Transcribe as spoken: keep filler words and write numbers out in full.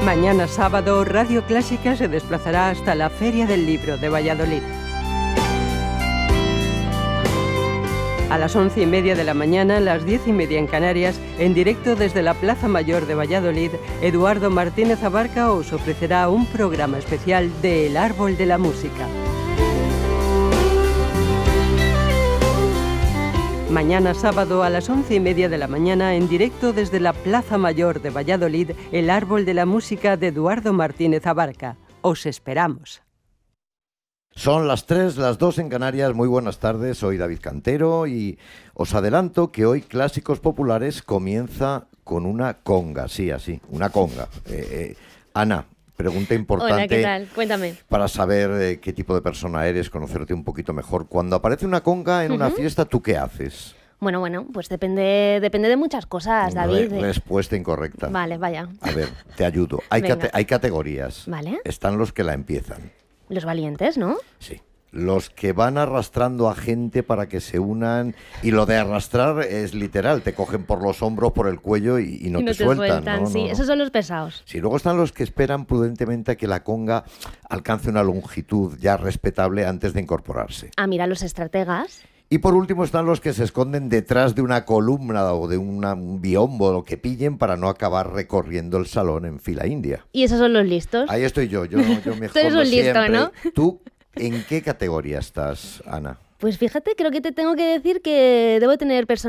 Mañana sábado, Radio Clásica se desplazará hasta la Feria del Libro de Valladolid. A las once y media de la mañana, las diez y media en Canarias, en directo desde la Plaza Mayor de Valladolid, Eduardo Martínez Abarca os ofrecerá un programa especial de El Árbol de la Música. Mañana sábado a las once y media de la mañana, en directo desde la Plaza Mayor de Valladolid, El Árbol de la Música de Eduardo Martínez Abarca. Os esperamos. Son las tres, las dos en Canarias. Muy buenas tardes, soy David Cantero y os adelanto que hoy Clásicos Populares comienza con una conga, sí, así, una conga. Eh, eh, Ana, pregunta importante. Hola, ¿qué tal? Cuéntame. Para saber eh, qué tipo de persona eres, conocerte un poquito mejor. Cuando aparece una conga en uh-huh. una fiesta, ¿tú qué haces? Bueno, bueno, pues depende depende de muchas cosas, David. Re- respuesta incorrecta. Vale, vaya. A ver, te ayudo. Hay, cate- hay categorías. Vale. Están los que la empiezan. Los valientes, ¿no? Sí. Los que van arrastrando a gente para que se unan, y lo de arrastrar es literal, te cogen por los hombros, por el cuello y, y no, y no te, te sueltan. sueltan ¿no? sí, no, no. Esos son los pesados. Sí, luego están los que esperan prudentemente a que la conga alcance una longitud ya respetable antes de incorporarse. Ah, mira, los estrategas. Y por último están los que se esconden detrás de una columna o de una, un biombo, lo que pillen, para no acabar recorriendo el salón en fila india. ¿Y esos son los listos? Ahí estoy yo, yo, yo me Tú eres escondo un listo, siempre. ¿no? ¿Tú en qué categoría estás, Ana? Pues fíjate, creo que te tengo que decir que debo tener personalidad.